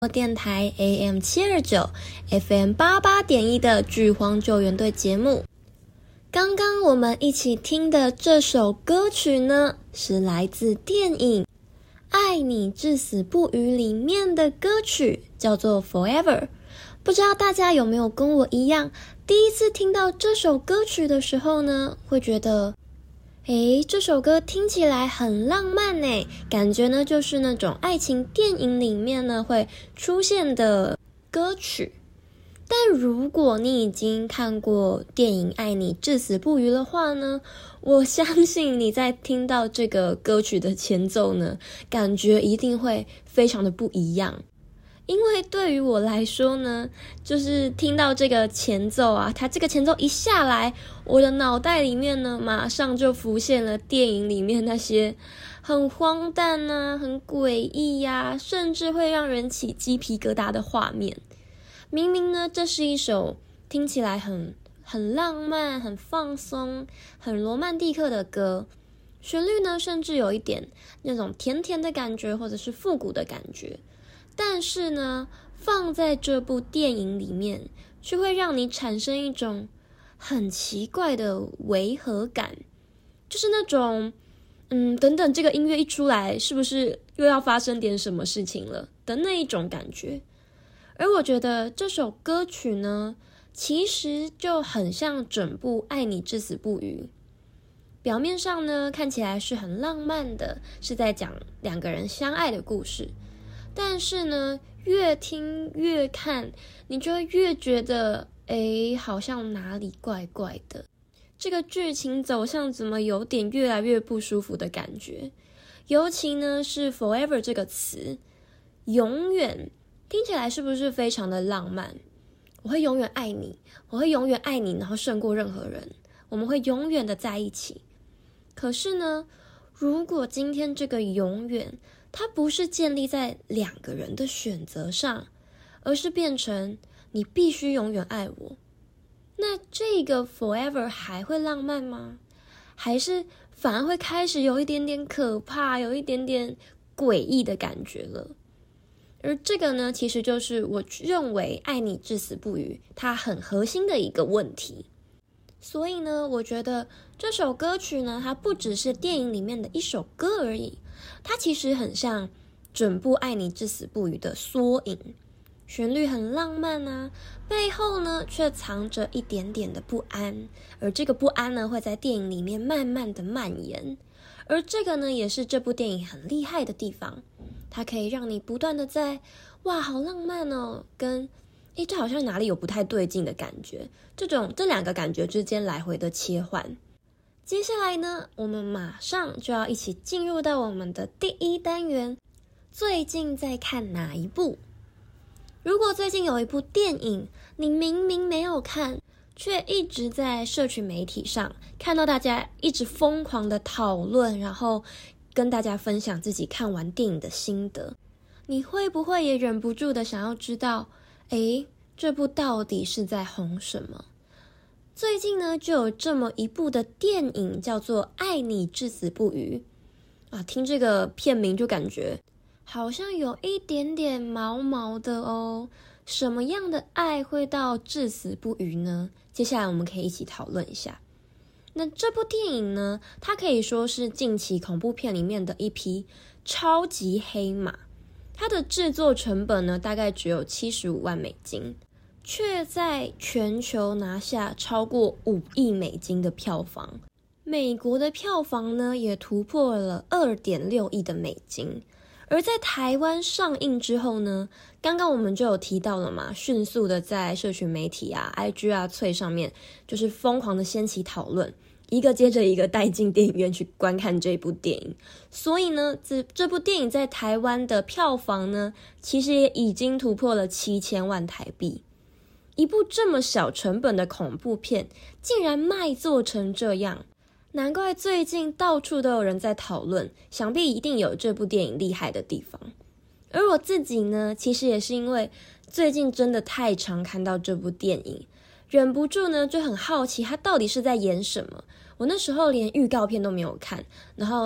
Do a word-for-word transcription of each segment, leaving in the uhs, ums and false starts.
电台 A M 七二九 F M 八八点一的剧荒救援队节目。刚刚我们一起听的这首歌曲呢，是来自电影《爱你至死不渝》里面的歌曲，叫做 Forever。 不知道大家有没有跟我一样，第一次听到这首歌曲的时候呢，会觉得诶，这首歌听起来很浪漫耶，感觉呢就是那种爱情电影里面呢会出现的歌曲。但如果你已经看过电影《爱你至死不渝》的话呢，我相信你在听到这个歌曲的前奏呢，感觉一定会非常的不一样。因为对于我来说呢，就是听到这个前奏啊，它这个前奏一下来，我的脑袋里面呢，马上就浮现了电影里面那些很荒诞啊、很诡异呀、啊，甚至会让人起鸡皮疙瘩的画面。明明呢，这是一首听起来很很浪漫、很放松、很罗曼蒂克的歌，旋律呢，甚至有一点那种甜甜的感觉，或者是复古的感觉。但是呢，放在这部电影里面，却会让你产生一种很奇怪的违和感，就是那种，嗯，等等，这个音乐一出来，是不是又要发生点什么事情了的那一种感觉。而我觉得这首歌曲呢，其实就很像整部《爱你至死不渝》。表面上呢，看起来是很浪漫的，是在讲两个人相爱的故事。但是呢，越听越看，你就会越觉得，诶，好像哪里怪怪的。这个剧情走向怎么有点越来越不舒服的感觉。尤其呢，是 forever 这个词，永远，听起来是不是非常的浪漫？我会永远爱你，我会永远爱你，然后胜过任何人，我们会永远的在一起。可是呢，如果今天这个永远，它不是建立在两个人的选择上，而是变成你必须永远爱我，那这个 forever 还会浪漫吗？还是反而会开始有一点点可怕，有一点点诡异的感觉了。而这个呢，其实就是我认为爱你至死不渝它很核心的一个问题。所以呢，我觉得这首歌曲呢，它不只是电影里面的一首歌而已，它其实很像整部《爱你至死不渝》的缩影。旋律很浪漫啊，背后呢却藏着一点点的不安，而这个不安呢会在电影里面慢慢的蔓延。而这个呢也是这部电影很厉害的地方，它可以让你不断的在哇好浪漫哦，跟诶这好像哪里有不太对劲的感觉，这种这两个感觉之间来回的切换。接下来呢，我们马上就要一起进入到我们的第一单元，最近在看哪一部？如果最近有一部电影，你明明没有看，却一直在社群媒体上看到大家一直疯狂的讨论，然后跟大家分享自己看完电影的心得，你会不会也忍不住的想要知道，诶，这部到底是在红什么？最近呢，就有这么一部的电影叫做《爱你至死不渝》啊，听这个片名就感觉好像有一点点毛毛的哦。什么样的爱会到至死不渝呢？接下来我们可以一起讨论一下。那这部电影呢，它可以说是近期恐怖片里面的一匹超级黑马。它的制作成本呢，大概只有七十五万美金，却在全球拿下超过五亿美金的票房。美国的票房呢，也突破了 二点六亿的美金。而在台湾上映之后呢，刚刚我们就有提到了嘛，迅速的在社群媒体啊、I G 啊、脆上面就是疯狂的掀起讨论，一个接着一个带进电影院去观看这部电影。所以呢，这这部电影在台湾的票房呢，其实也已经突破了七千万台币。一部这么小成本的恐怖片，竟然卖座成这样，难怪最近到处都有人在讨论，想必一定有这部电影厉害的地方。而我自己呢，其实也是因为最近真的太常看到这部电影，忍不住呢就很好奇它到底是在演什么。我那时候连预告片都没有看，然后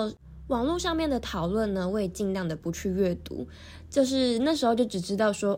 网络上面的讨论呢，我也尽量的不去阅读，就是那时候就只知道说